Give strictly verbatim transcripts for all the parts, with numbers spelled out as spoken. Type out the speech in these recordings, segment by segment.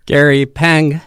Gary Peng,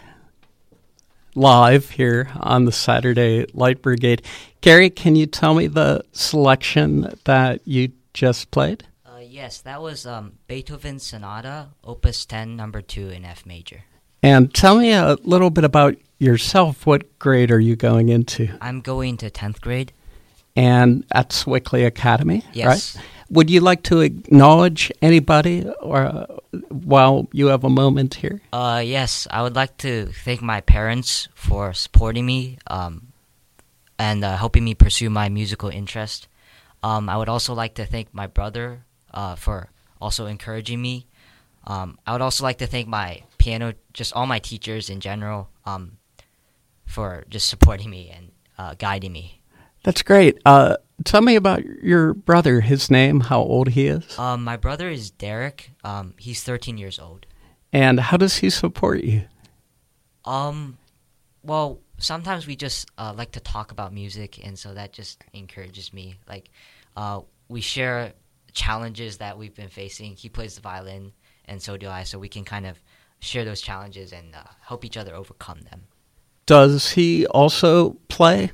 live here on the Saturday Light Brigade. Gary, can you tell me the selection that you just played? Uh, yes, that was um, Beethoven's Sonata, Opus ten, number two in F major. And tell me a little bit about yourself. What grade are you going into? I'm going to tenth grade. And at Swickley Academy, Yes. right? Would you like to acknowledge anybody or uh, while you have a moment here? Uh, yes, I would like to thank my parents for supporting me um, and uh, helping me pursue my musical interest. Um, I would also like to thank my brother uh, for also encouraging me. Um, I would also like to thank my piano, just all my teachers in general, um, for just supporting me and uh, guiding me. That's great. Uh, tell me about your brother, his name, how old he is. Um, my brother is Derek. Um, he's thirteen years old. And how does he support you? Um, well, sometimes we just uh, like to talk about music, and so that just encourages me. Like, uh, we share challenges that we've been facing. He plays the violin, and so do I, so we can kind of share those challenges and uh, help each other overcome them. Does he also play?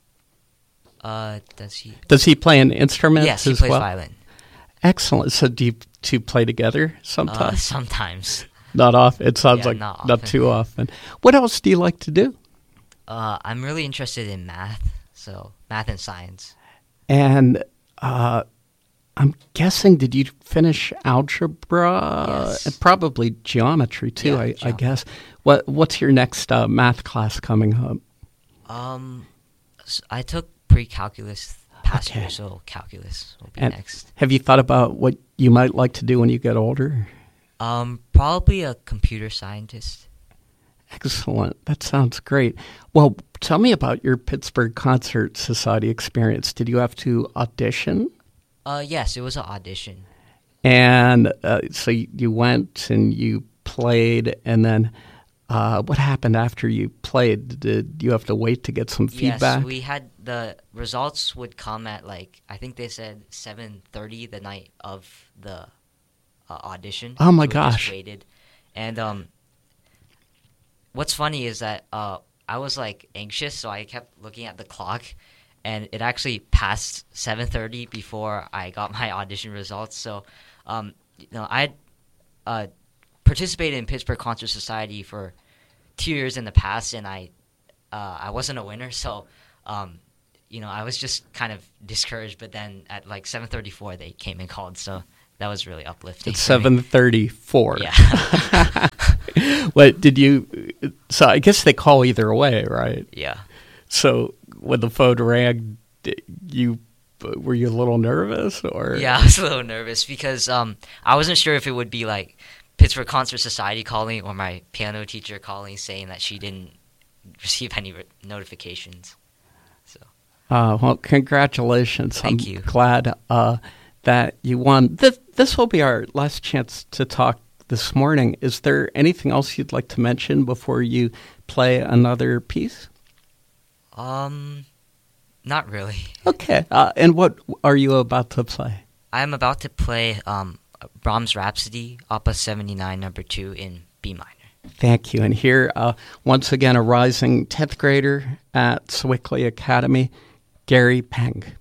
Uh, does he? Does he play an instrument Yes, he as plays well? violin. Excellent. So do you two play together Uh, sometimes? sometimes. Not often. It sounds Yeah, like not not often. too often. What else do you like to do? Uh, I'm really interested in math, so math and science. And uh, I'm guessing, did you finish algebra? Yes. And probably geometry too, Yeah, I, I geometry. guess. What What's your next uh, math class coming up? Um, s- I took pre-calculus past Okay. year, so calculus will be And next. have you thought about what you might like to do when you get older? Um, probably a computer scientist. Excellent. That sounds great. Well, tell me about your Pittsburgh Concert Society experience. Did you have to audition? Uh, yes, it was an audition. And uh, so you you went and you played, and then uh, what happened after you played? Did you have to wait to get some feedback? Yes, we had the results would come at like I think they said seven thirty the night of the uh, audition. Oh, my So we just gosh. waited, and um, what's funny is that uh, I was like anxious, so I kept looking at the clock, and it actually passed seven thirty before I got my audition results. So, um, you know, I had uh, participated in Pittsburgh Concert Society for two years in the past, and I uh, I wasn't a winner, so um, you know I was just kind of discouraged. But then at like seven thirty-four, they came and called, so that was really uplifting. It's for me. seven thirty-four. Yeah. What did you? So I guess they call either way, right? Yeah. So when the phone rang, did you were you a little nervous, or Yeah, I was a little nervous because um, I wasn't sure if it would be like Pittsburgh Concert Society calling or my piano teacher calling saying that she didn't receive any re- notifications. So Uh, well, congratulations. Thank I'm you. glad uh, that you won. This, this will be our last chance to talk this morning. Is there anything else you'd like to mention before you play another piece? um, not really. Okay. Uh, and what are you about to play? I'm about to play um, Brahms' Rhapsody, Opus seventy-nine, number two in B minor. Thank you. And here, uh, once again, a rising tenth grader at Swickley Academy, Gary Peng.